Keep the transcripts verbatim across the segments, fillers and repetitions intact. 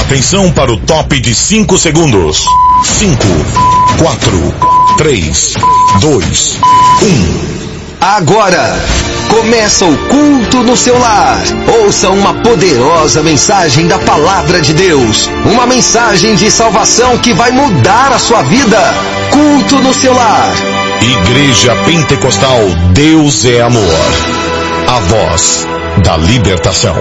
Atenção para o top de cinco segundos. cinco, quatro, três, dois, um. Agora começa o culto no seu lar. Ouça uma poderosa mensagem da palavra de Deus. Uma mensagem de salvação que vai mudar a sua vida. Culto no seu lar. Igreja Pentecostal Deus é Amor. A voz da libertação.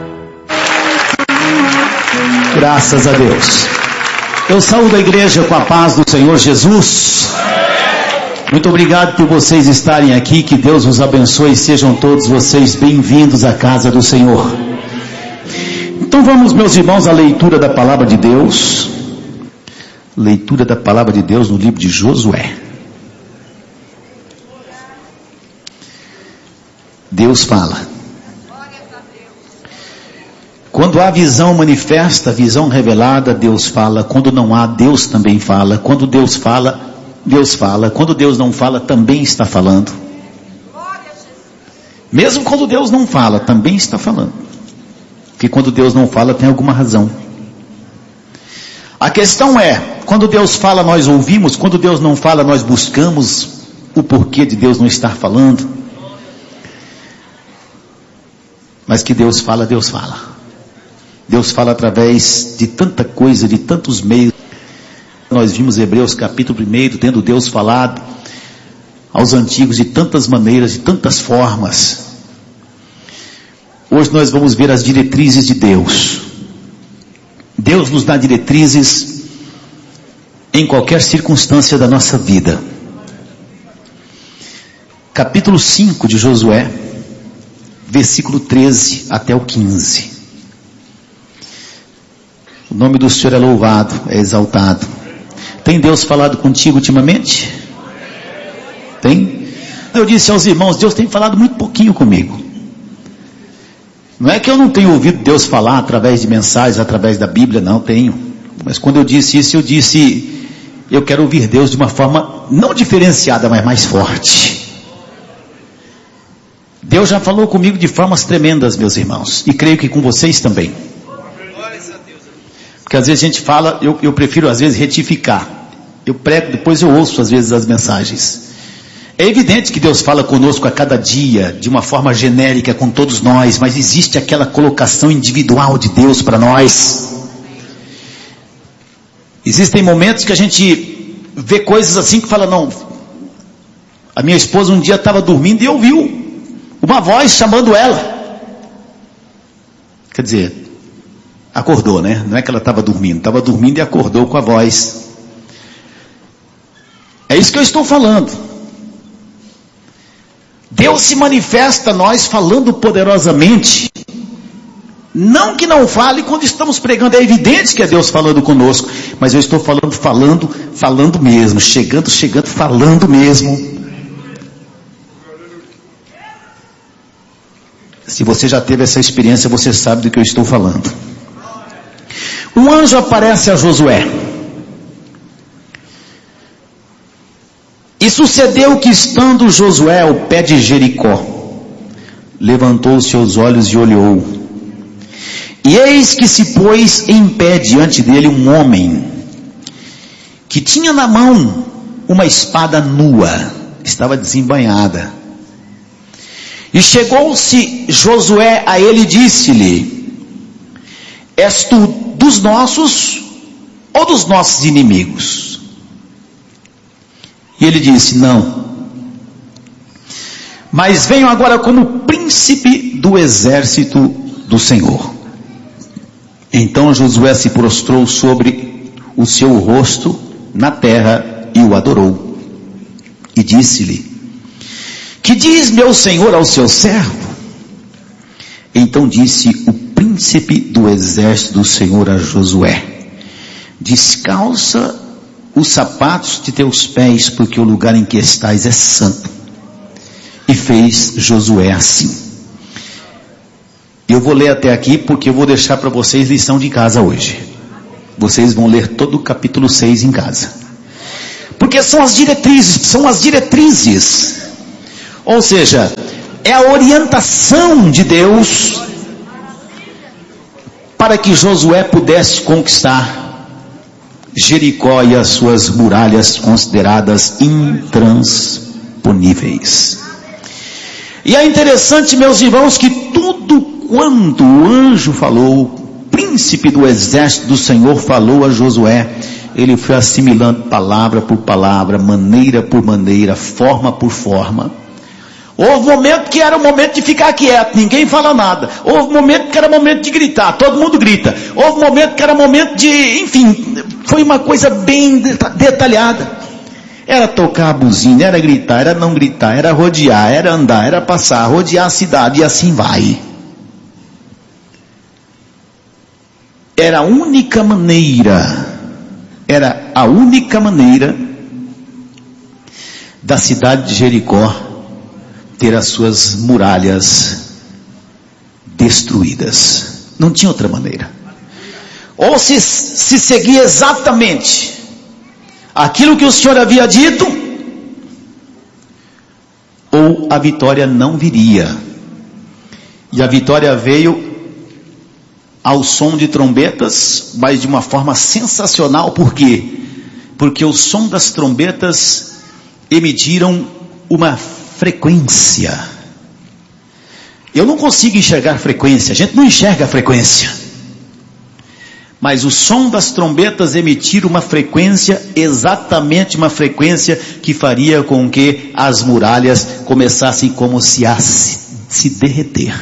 Graças a Deus. Eu saúdo a igreja com a paz do Senhor Jesus. Muito obrigado por vocês estarem aqui, que Deus os abençoe e sejam todos vocês bem-vindos à casa do Senhor. Então vamos, meus irmãos, à leitura da palavra de Deus. Leitura da palavra de Deus no livro de Josué. Deus fala. Quando há visão manifesta, visão revelada, Deus fala. Quando não há, Deus também fala. Quando Deus fala, Deus fala. Quando Deus não fala, também está falando. Mesmo quando Deus não fala, também está falando. Porque quando Deus não fala, tem alguma razão. A questão é, quando Deus fala, nós ouvimos. Quando Deus não fala, nós buscamos o porquê de Deus não estar falando. Mas que Deus fala, Deus fala. Deus fala através de tanta coisa, de tantos meios. Nós vimos Hebreus capítulo um, tendo Deus falado aos antigos de tantas maneiras, de tantas formas. Hoje nós vamos ver as diretrizes de Deus. Deus nos dá diretrizes em qualquer circunstância da nossa vida. Capítulo cinco de Josué, versículo treze até o quinze. O nome do Senhor é louvado, é exaltado. Tem Deus falado contigo ultimamente? Tem? Eu disse aos irmãos, Deus tem falado muito pouquinho comigo. Não é que eu não tenho ouvido Deus falar através de mensagens, através da Bíblia, não, tenho. Mas quando eu disse isso, eu disse, eu quero ouvir Deus de uma forma não diferenciada, mas mais forte. Deus já falou comigo de formas tremendas, meus irmãos, e creio que com vocês também. Porque às vezes a gente fala, eu, eu prefiro às vezes retificar. Eu prego, depois eu ouço às vezes as mensagens. É evidente que Deus fala conosco a cada dia, de uma forma genérica com todos nós, mas existe aquela colocação individual de Deus para nós. Existem momentos que a gente vê coisas assim que fala, não, a minha esposa um dia estava dormindo e ouviu uma voz chamando ela. Quer dizer, acordou, né? Não é que ela estava dormindo, estava dormindo e acordou com a voz. É isso que eu estou falando. Deus se manifesta a nós falando poderosamente. Não que não fale quando estamos pregando, é evidente que é Deus falando conosco, mas eu estou falando, falando, falando mesmo, chegando, chegando, falando mesmo. Se você já teve essa experiência, você sabe do que eu estou falando. Um anjo aparece a Josué. E sucedeu que, estando Josué ao pé de Jericó, levantou os seus olhos e olhou. E eis que se pôs em pé diante dele um homem, que tinha na mão uma espada nua, estava desembainhada. E chegou-se Josué a ele e disse-lhe: és tu dos nossos ou dos nossos inimigos? E ele disse: não, mas venho agora como príncipe do exército do Senhor. Então Josué se prostrou sobre o seu rosto na terra e o adorou. E disse-lhe: que diz meu senhor ao seu servo? Então disse o príncipe do exército do Senhor a Josué: descalça os sapatos de teus pés, porque o lugar em que estás é santo. E fez Josué assim. Eu vou ler até aqui, porque eu vou deixar para vocês lição de casa hoje. Vocês vão ler todo o capítulo seis em casa, porque são as diretrizes, são as diretrizes, ou seja, é a orientação de Deus para que Josué pudesse conquistar Jericó e as suas muralhas consideradas intransponíveis. E é interessante, meus irmãos, que tudo quanto o anjo falou, o príncipe do exército do Senhor falou a Josué, ele foi assimilando palavra por palavra, maneira por maneira, forma por forma. Houve momento que era o momento de ficar quieto, ninguém fala nada. Houve momento que era momento de gritar, todo mundo grita. Houve momento que era momento de, enfim, foi uma coisa bem detalhada. Era tocar a buzina, era gritar, era não gritar, era rodear, era andar, era passar, rodear a cidade e assim vai. Era a única maneira, era a única maneira da cidade de Jericó ter as suas muralhas destruídas. Não tinha outra maneira. Ou se, se seguia exatamente aquilo que o Senhor havia dito, ou a vitória não viria. E a vitória veio ao som de trombetas, mas de uma forma sensacional. Por quê? Porque o som das trombetas emitiram uma frequência. Eu não consigo enxergar frequência, a gente não enxerga a frequência. Mas o som das trombetas emitir uma frequência, exatamente uma frequência que faria com que as muralhas começassem como se a se, se derreter.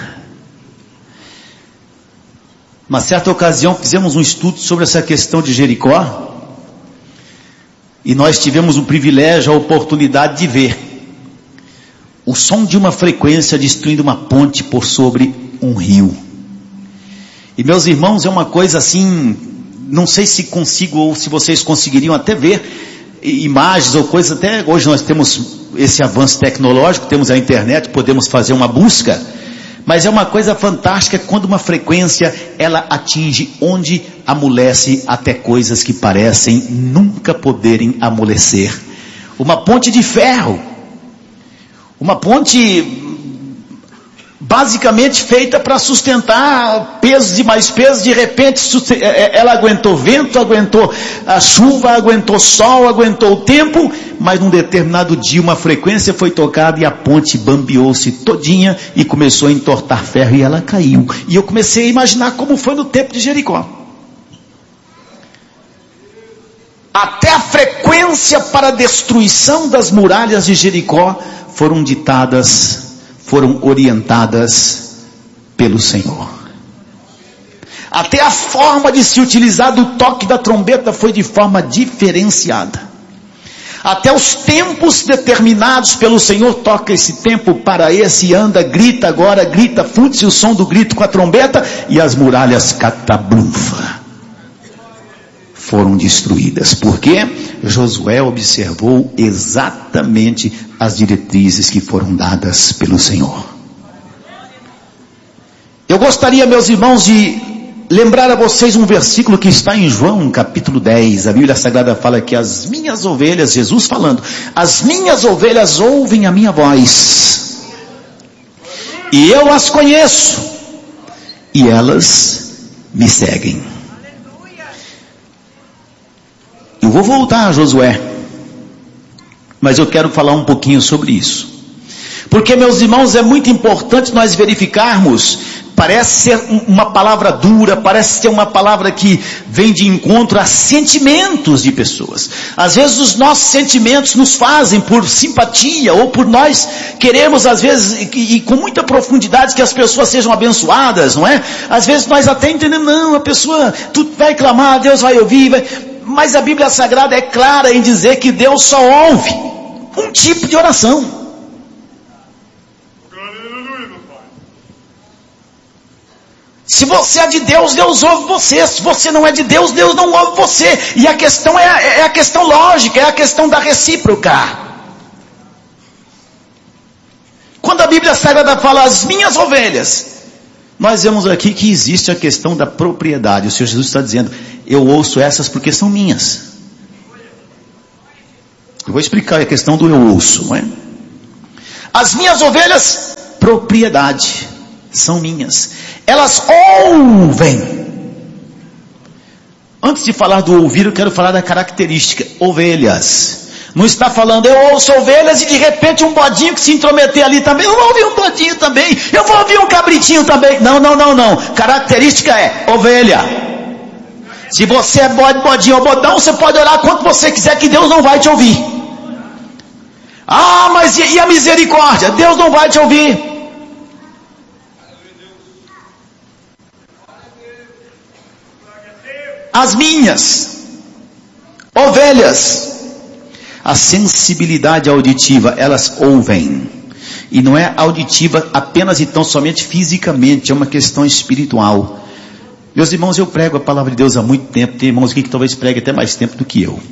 Uma certa ocasião fizemos um estudo sobre essa questão de Jericó, e nós tivemos o privilégio, a oportunidade de ver o som de uma frequência destruindo uma ponte por sobre um rio. E meus irmãos, é uma coisa assim, não sei se consigo ou se vocês conseguiriam até ver imagens ou coisas, até hoje nós temos esse avanço tecnológico, temos a internet, podemos fazer uma busca, mas é uma coisa fantástica quando uma frequência, ela atinge onde amolece até coisas que parecem nunca poderem amolecer. Uma ponte de ferro, uma ponte basicamente feita para sustentar pesos e mais pesos. De repente ela aguentou vento, aguentou a chuva, aguentou sol, aguentou o tempo, mas num determinado dia uma frequência foi tocada e a ponte bambeou-se todinha e começou a entortar ferro e ela caiu. E eu comecei a imaginar como foi no tempo de Jericó. Até a frequência para a destruição das muralhas de Jericó foram ditadas, foram orientadas pelo Senhor. Até a forma de se utilizar do toque da trombeta foi de forma diferenciada. Até os tempos determinados pelo Senhor, toca esse tempo para esse, anda, grita agora, grita, funde-se o som do grito com a trombeta, e as muralhas catablunfa foram destruídas, porque Josué observou exatamente as diretrizes que foram dadas pelo Senhor. Eu gostaria, meus irmãos, de lembrar a vocês um versículo que está em João capítulo dez, a Bíblia Sagrada fala que as minhas ovelhas, Jesus falando, as minhas ovelhas ouvem a minha voz, e eu as conheço, e elas me seguem. Eu vou voltar a Josué, mas eu quero falar um pouquinho sobre isso, porque, meus irmãos, é muito importante nós verificarmos. Parece ser uma palavra dura, parece ser uma palavra que vem de encontro a sentimentos de pessoas. Às vezes os nossos sentimentos nos fazem, por simpatia, ou por nós queremos, às vezes, e, e com muita profundidade, que as pessoas sejam abençoadas, não é? Às vezes nós até entendemos, não, a pessoa, tu vai clamar, Deus vai ouvir, vai... mas a Bíblia Sagrada é clara em dizer que Deus só ouve um tipo de oração. Se você é de Deus, Deus ouve você. Se você não é de Deus, Deus não ouve você. E a questão é a, é a questão lógica, é a questão da recíproca. Quando a Bíblia Sagrada fala as minhas ovelhas, nós vemos aqui que existe a questão da propriedade. O Senhor Jesus está dizendo, eu ouço essas porque são minhas. Eu vou explicar a questão do eu ouço, não é? As minhas ovelhas, propriedade, são minhas. Elas ouvem antes de falar do ouvir, eu quero falar da característica, ovelhas. Não está falando, eu ouço ovelhas e de repente um bodinho que se intrometer ali também, eu vou ouvir um bodinho também, eu vou ouvir um cabritinho também. Não, não, não, não. Característica é ovelha. Se você é bode, bodinho ou bodão, você pode orar quanto você quiser que Deus não vai te ouvir. Ah, mas e, e a misericórdia? Deus não vai te ouvir. As minhas ovelhas, a sensibilidade auditiva, elas ouvem. E não é auditiva apenas e tão somente fisicamente, é uma questão espiritual. Meus irmãos, eu prego a palavra de Deus há muito tempo. Tem irmãos aqui que talvez preguem até mais tempo do que eu.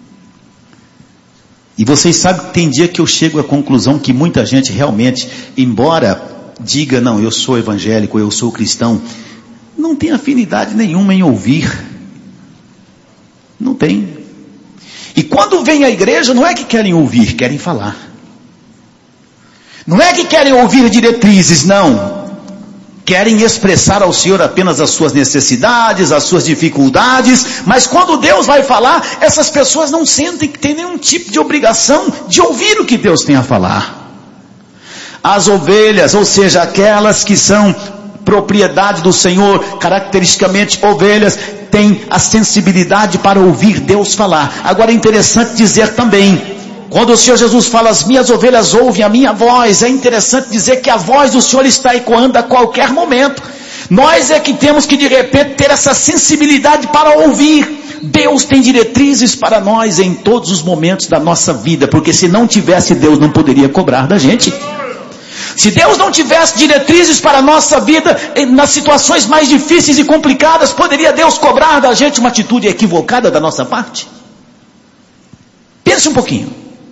E vocês sabem que tem dia que eu chego à conclusão que muita gente realmente, embora diga, não, eu sou evangélico, eu sou cristão, não tem afinidade nenhuma em ouvir. Não tem. E quando vem à igreja, não é que querem ouvir, querem falar. Não é que querem ouvir diretrizes, não. Querem expressar ao Senhor apenas as suas necessidades, as suas dificuldades, mas quando Deus vai falar, essas pessoas não sentem que tem nenhum tipo de obrigação de ouvir o que Deus tem a falar. As ovelhas, ou seja, aquelas que são propriedade do Senhor, caracteristicamente ovelhas, têm a sensibilidade para ouvir Deus falar. Agora é interessante dizer também, quando o Senhor Jesus fala, as minhas ovelhas ouvem a minha voz, é interessante dizer que a voz do Senhor está ecoando a qualquer momento. Nós é que temos que de repente ter essa sensibilidade para ouvir. Deus tem diretrizes para nós em todos os momentos da nossa vida, porque se não tivesse Deus, não poderia cobrar da gente. Se Deus não tivesse diretrizes para a nossa vida, nas situações mais difíceis e complicadas, poderia Deus cobrar da gente uma atitude equivocada da nossa parte? Pense um pouquinho.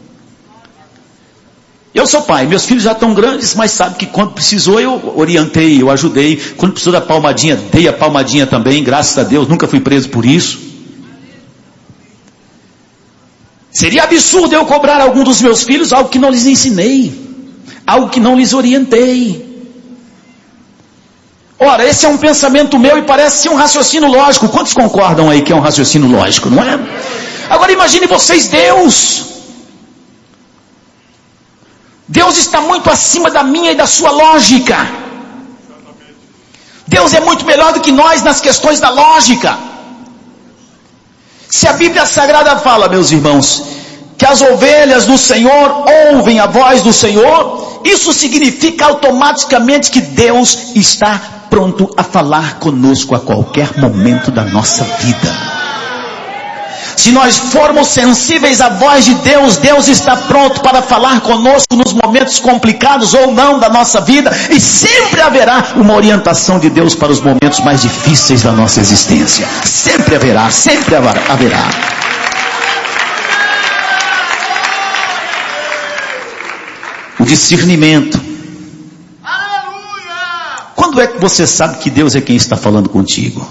Eu sou pai, meus filhos já estão grandes, mas sabe que quando precisou eu orientei, eu ajudei. Quando precisou da palmadinha, dei a palmadinha também, graças a Deus, nunca fui preso por isso. Seria absurdo eu cobrar a algum dos meus filhos algo que não lhes ensinei, algo que não lhes orientei. Ora, esse é um pensamento meu e parece ser um raciocínio lógico. Quantos concordam aí que é um raciocínio lógico, não é? Agora imagine vocês Deus. Deus está muito acima da minha e da sua lógica. Deus é muito melhor do que nós nas questões da lógica. Se a Bíblia Sagrada fala, meus irmãos, que as ovelhas do Senhor ouvem a voz do Senhor, isso significa automaticamente que Deus está pronto a falar conosco a qualquer momento da nossa vida. Se nós formos sensíveis à voz de Deus, Deus está pronto para falar conosco nos momentos complicados ou não da nossa vida, e sempre haverá uma orientação de Deus para os momentos mais difíceis da nossa existência. Sempre haverá, sempre haverá. O discernimento. Quando é que você sabe que Deus é quem está falando contigo?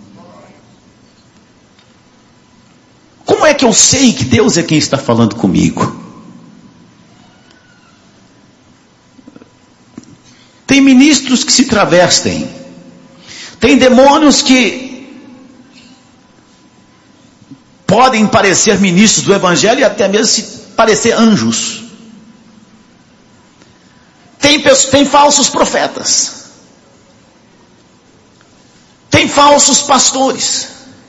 Como é que eu sei que Deus é quem está falando comigo? Tem ministros que se travestem. Tem demônios que podem parecer ministros do Evangelho e até mesmo se parecer anjos. Tem, tem falsos profetas. Tem falsos pastores.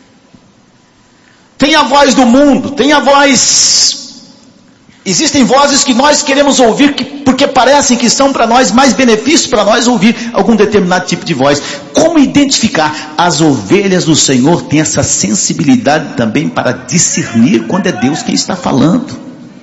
Tem a voz do mundo, tem a voz... Existem vozes que nós queremos ouvir que, porque parecem que são para nós mais benefícios para nós ouvir algum determinado tipo de voz. Como identificar? As ovelhas do Senhor têm essa sensibilidade também para discernir quando é Deus quem está falando.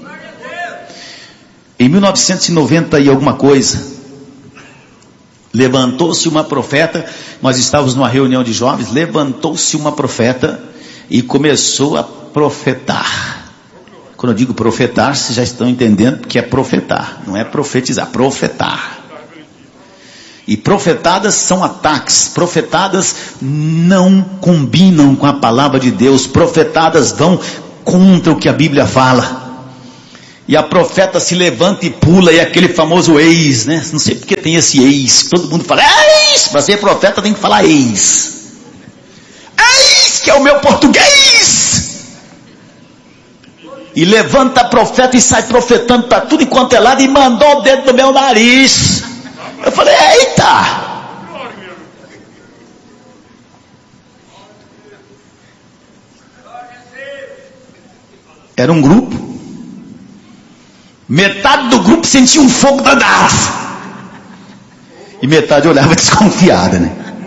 Em mil novecentos e noventa e alguma coisa, levantou-se uma profeta, nós estávamos numa reunião de jovens, levantou-se uma profeta e começou a profetar. Quando eu digo profetar, vocês já estão entendendo que é profetar, não é profetizar, profetar. E profetadas são ataques, profetadas não combinam com a palavra de Deus, profetadas vão contra o que a Bíblia fala. E a profeta se levanta e pula, e aquele famoso eis, né? Não sei porque tem esse eis, todo mundo fala eis, para ser profeta tem que falar eis. Eis que é o meu português. E levanta profeta e sai profetando para tudo enquanto é lado, e mandou o dedo no meu nariz. Eu falei, eita! Era um grupo. Metade do grupo sentia um fogo danado. E metade olhava desconfiada, né?